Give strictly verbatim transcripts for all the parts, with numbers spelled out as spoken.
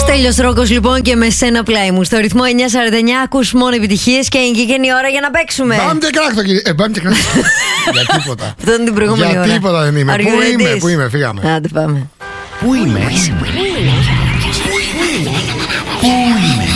Στέλιος Ρόκος λοιπόν και με σένα πλάι μου. Στο ρυθμό εννιά σαράντα εννιά ακούς μόνο επιτυχίες και είναι η ώρα για να παίξουμε. Πάμε και κράκτο κύριε. Ε, πάμε και κράκτο. Για τίποτα. Αυτό είναι την προηγούμενη Για ώρα. Για τίποτα δεν είμαι. Πού είμαι, πού είμαι, φύγαμε. Άντε πάμε. Πού είμαι. Πού είμαι.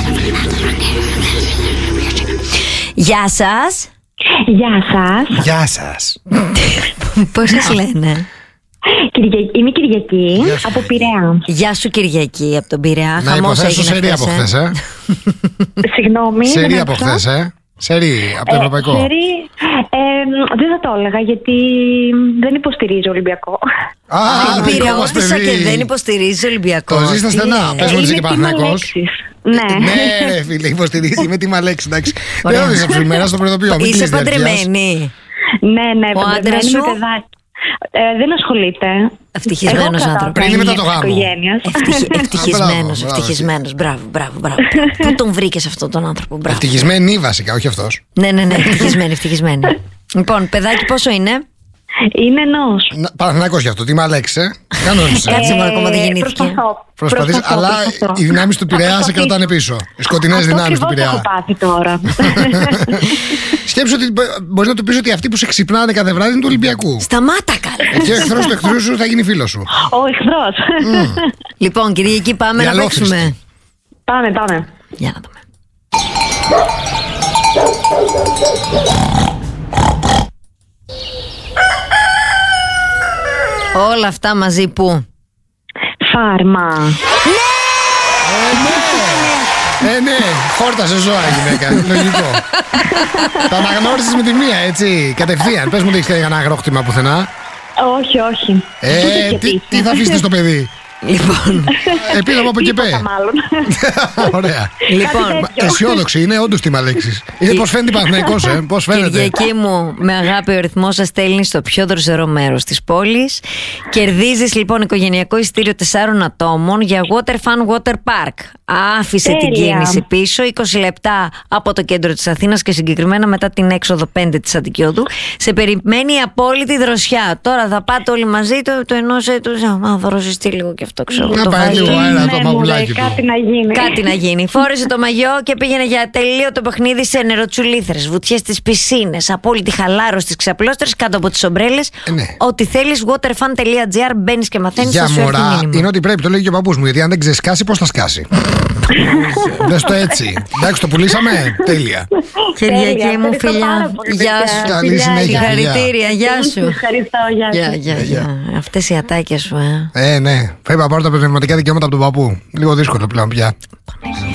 Γεια σας. Γεια σας. Γεια σας. Πώς σας λένε? Κυριακή. Είμαι Κυριακή από Πειραιά. Γεια σου Κυριακή από τον Πειραιά. Να υποθέσω σερί από χθες, ε. Συγγνώμη. Σερί από χθες, ε. Σερί από το ευρωπαϊκό. Σερί, δεν θα το έλεγα γιατί δεν υποστηρίζω Ολυμπιακό. Α, Πειραιώτησα και δεν υποστηρίζει Ολυμπιακό. Το ζεις στα στενά. Πες μου ότι είσαι και Παναθηναϊκός. Ναι. Ναι, ρε φίλε, υποστηρίζει με τη μαλέξη. Εντάξει. Δεν ρωτήσα από σήμερα στο προειδοποιώ. Είσαι παντρεμένη? Ναι, ναι, Ο άντρας σου? Ε, δεν ασχολείται. Ευτυχισμένος άνθρωπος. Πριν ή μετά το γάμο? Ευτυχισμένος, ευτυχισμένος. Μπράβο, μπράβο, μπράβο. Πού τον βρήκες αυτόν τον άνθρωπο? Ευτυχισμένη βασικά, όχι αυτός. Ναι, ναι, ναι, ευτυχισμένη, ευτυχισμένη. Λοιπόν, παιδάκι πόσο είναι? Είναι ενός. Παναθηναϊκός γι' αυτό, τι μαλέξε. Κανόνισε. Κάτσε μου, ακόμα δεν γεννήθηκε. Προσπαθείς, αλλά οι δυνάμεις του Πειραιά σε κρατάνε πίσω. Οι σκοτεινές δυνάμεις του Πειραιά. Αυτό έχω πάθει τώρα. Σκέψου ότι μπορείς να του πεις ότι αυτοί που σε ξυπνάνε κάθε βράδυ είναι του Ολυμπιακού. Σταμάτα καλά. Και ο εχθρός του εχθρού σου θα γίνει φίλος σου. Ο εχθρός. Λοιπόν, Κυριακή, πάμε να παίξουμε. Πάμε, πάμε. Για να δούμε. Όλα αυτά μαζί που? Φάρμα. Ε, ναι, χόρτασε ζώα η γυναίκα. Λογικό. Τα αναγνώρισες με τη μία, έτσι, κατευθείαν. Πες μου ότι έχεις κάνει κανένα αγρόκτημα πουθενά. Όχι, όχι. Ε, τι, τι θα αφήσετε στο παιδί? Λοιπόν. Επίδομα από και πέ. Ωραία. Λοιπόν, αισιόδοξη είναι, όντως τι μαλέξεις. Είναι πώς φαίνεται Παναθηναϊκός, ε. Πώς φαίνεται. Κυριακή μου, με αγάπη ο ρυθμός σας στέλνει στο πιο δροσερό μέρος της πόλης. Κερδίζεις λοιπόν οικογενειακό εισιτήριο τεσσάρων ατόμων για Water Fun Water Park. Άφησε Τέλεια. την κίνηση πίσω, είκοσι λεπτά από το κέντρο της Αθήνας και συγκεκριμένα μετά την έξοδο πέντε της Αττικιώδου. Σε περιμένει η απόλυτη δροσιά. Τώρα θα πάτε όλοι μαζί, το, το ενός έτους. Α, θα δροσιστεί λίγο και αυτό, ξέρω. Να το πάει βάζει. λίγο αέρα το Ναι, μαγουλάκι μωρέ, του. κάτι να γίνει. Κάτι να γίνει. Φόρεσε το μαγιό και πήγαινε για ατελείωτο παιχνίδι σε νεροτσουλήθρες, βουτιές στις πισίνες, απόλυτη χαλάρωση στις ξαπλώστρες κάτω από τις ομπρέλες. Ε, ναι. Ό,τι θέλεις, waterfun τελεία gr, μπαίνεις και μαθαίνεις. Για θα σου έρθει μωρά, μήνυμα. είναι ότι πρέπει, το λέει και ο παππούς μου, γιατί αν δεν ξεσκάσει, πώς θα σκάσει. Δες το έτσι. Εντάξει, το πουλήσαμε. Τέλεια. Κυριακή μου, Ευχαριστώ φιλιά. πάρα πολύ, Γεια παιδιά. σου. Καλή συνέχεια. Συγχαρητήρια, γεια σου. Ευχαριστώ, γεια Γεια, σας. γεια, γεια. Αυτές οι ατάκες σου, ε. Ε, ναι. Πρέπει να πάρω τα πνευματικά δικαιώματα από τον παππού. Λίγο δύσκολο πλέον πια.